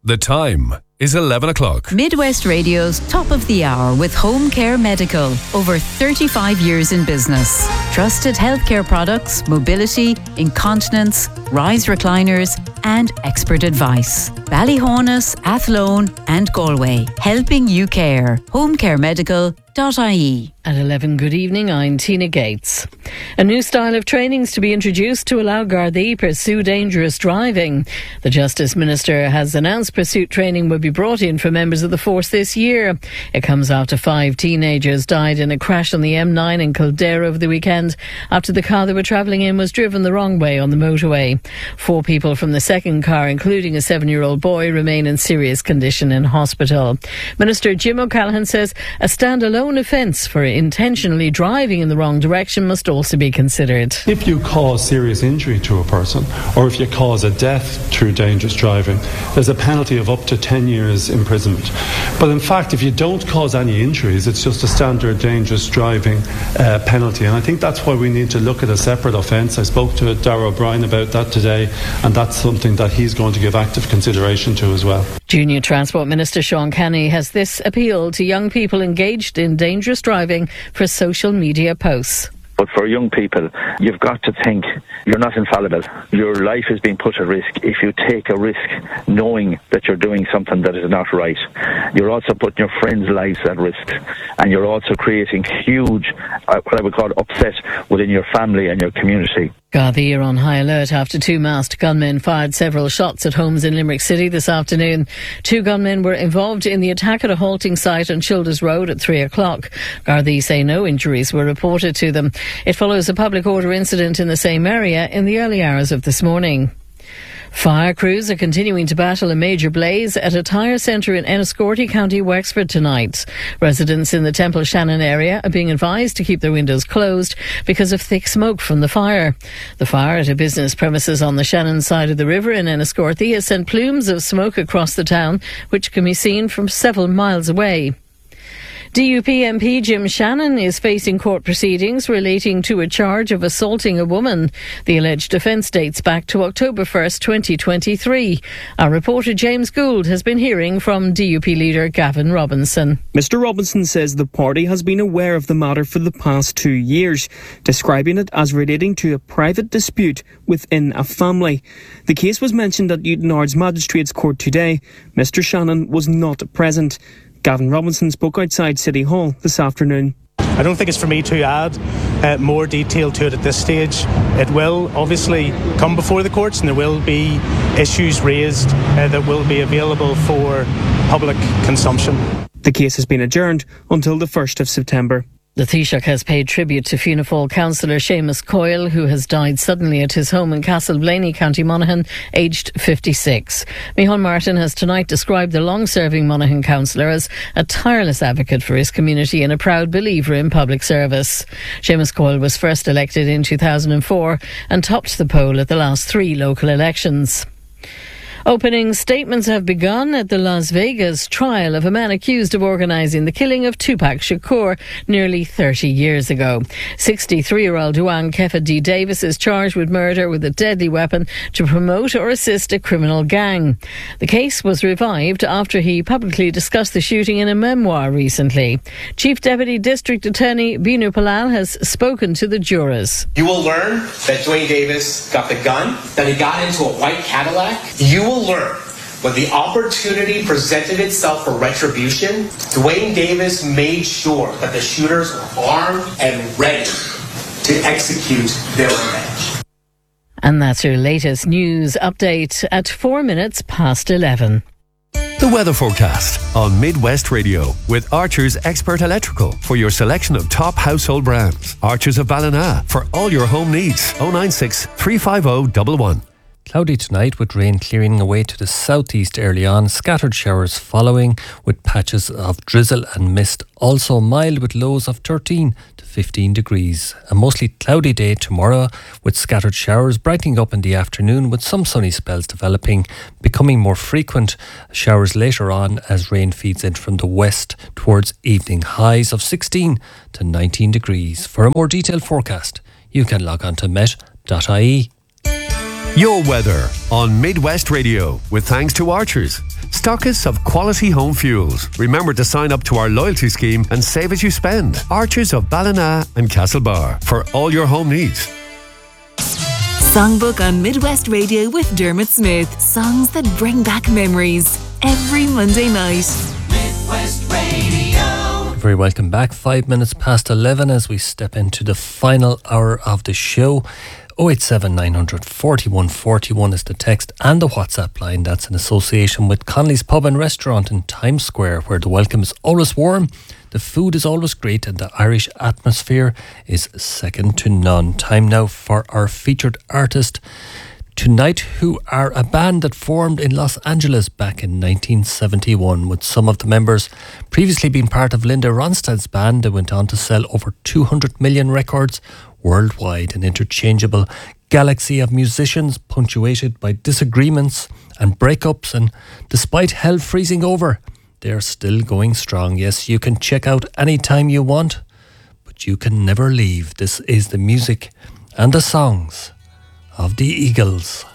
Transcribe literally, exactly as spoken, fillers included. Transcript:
The time is eleven o'clock. Midwest Radio's Top of the Hour with Home Care Medical. Over thirty-five years in business. Trusted healthcare products, mobility, incontinence, rise recliners and expert advice. Ballyhonus, Athlone and Galway. Helping you care. home care medical dot I E. At eleven, good evening, I'm Tina Gates. A new style of training is to be introduced to allow Gardaí pursue dangerous driving. The Justice Minister has announced pursuit training will be brought in for members of the force this year. It comes after five teenagers died in a crash on the M nine in Kildare over the weekend after the car they were travelling in was driven the wrong way on the motorway. Four people from the second car, including a seven-year-old boy, remain in serious condition in hospital. Minister Jim O'Callaghan says a standalone offence for intentionally driving in the wrong direction must also be considered. If you cause serious injury to a person or if you cause a death through dangerous driving, there's a penalty of up to ten years imprisonment. But in fact, if you don't cause any injuries, it's just a standard dangerous driving uh, penalty. And I think that's why we need to look at a separate offence. I spoke to Darragh O'Brien about that today, and that's something that he's going to give active consideration to as well. Junior Transport Minister Sean Kenny has this appeal to young people engaged in dangerous driving for social media posts. But for young people, you've got to think you're not infallible. Your life is being put at risk if you take a risk knowing that you're doing something that is not right. You're also putting your friends' lives at risk, and you're also creating huge, uh, what I would call upset within your family and your community. Gardaí are on high alert after two masked gunmen fired several shots at homes in Limerick City this afternoon. Two gunmen were involved in the attack at a halting site on Childers Road at three o'clock. Gardaí say no injuries were reported to them. It follows a public order incident in the same area in the early hours of this morning. Fire crews are continuing to battle a major blaze at a tyre centre in Enniscorthy, County Wexford tonight. Residents in the Temple Shannon area are being advised to keep their windows closed because of thick smoke from the fire. The fire at a business premises on the Shannon side of the river in Enniscorthy has sent plumes of smoke across the town, which can be seen from several miles away. D U P M P Jim Shannon is facing court proceedings relating to a charge of assaulting a woman. The alleged offence dates back to October first, twenty twenty-three. Our reporter James Gould has been hearing from D U P leader Gavin Robinson. Mister Robinson says the party has been aware of the matter for the past two years, describing it as relating to a private dispute within a family. The case was mentioned at Newtownards Magistrates Court today. Mister Shannon was not present. Gavin Robinson spoke outside City Hall this afternoon. I don't think it's for me to add uh, more detail to it at this stage. It will obviously come before the courts and there will be issues raised uh, that will be available for public consumption. The case has been adjourned until the first of September. The Taoiseach has paid tribute to Fianna Fáil councillor Seamus Coyle, who has died suddenly at his home in Castleblaney, County Monaghan, aged fifty-six. Micheál Martin has tonight described the long-serving Monaghan councillor as a tireless advocate for his community and a proud believer in public service. Seamus Coyle was first elected in two thousand four and topped the poll at the last three local elections. Opening statements have begun at the Las Vegas trial of a man accused of organising the killing of Tupac Shakur nearly thirty years ago. sixty-three-year-old Duane Kefa D. Davis is charged with murder with a deadly weapon to promote or assist a criminal gang. The case was revived after he publicly discussed the shooting in a memoir recently. Chief Deputy District Attorney Binu Palal has spoken to the jurors. You will learn that Duane Davis got the gun, that he got into a white Cadillac. You will learn when the opportunity presented itself for retribution, Duane Davis made sure that the shooters were armed and ready to execute their revenge. And that's your latest news update at four minutes past eleven. The weather forecast on Midwest Radio with Archer's Expert Electrical for your selection of top household brands. Archer's of Ballina for all your home needs. oh nine six, three five oh, one one. Cloudy tonight with rain clearing away to the southeast early on, scattered showers following with patches of drizzle and mist. Also mild with lows of thirteen to fifteen degrees. A mostly cloudy day tomorrow with scattered showers brightening up in the afternoon with some sunny spells developing, becoming more frequent showers later on as rain feeds in from the west towards evening. Highs of sixteen to nineteen degrees. For a more detailed forecast, you can log on to met dot I E. Your weather on Midwest Radio with thanks to Archers, stockists of quality home fuels. Remember to sign up to our loyalty scheme and save as you spend. Archers of Ballina and Castlebar for all your home needs. Songbook on Midwest Radio with Dermot Smith. Songs that bring back memories. Every Monday night. Midwest Radio. Very welcome back. Five minutes past eleven as we step into the final hour of the show. oh eight seven nine hundred forty-one forty-one is the text and the WhatsApp line. That's in association with Connolly's Pub and Restaurant in Times Square, where the welcome is always warm, the food is always great, and the Irish atmosphere is second to none. Time now for our featured artist tonight, who are a band that formed in Los Angeles back in nineteen seventy-one, with some of the members previously being part of Linda Ronstadt's band. They went on to sell over two hundred million records worldwide, an interchangeable galaxy of musicians punctuated by disagreements and breakups, and despite hell freezing over, they're still going strong. Yes, you can check out anytime you want, but you can never leave. This is the music and the songs of the Eagles.